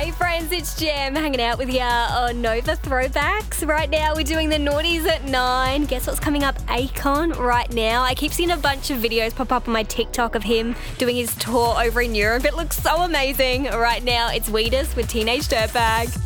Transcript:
Hey friends, it's Jem hanging out with ya on Nova Throwbacks. Right now we're doing the Naughties at 9. Guess what's coming up? Akon right now. I keep seeing a bunch of videos pop up on my TikTok of him doing his tour over in Europe. It looks so amazing. Right now it's Weedus with Teenage Dirtbag.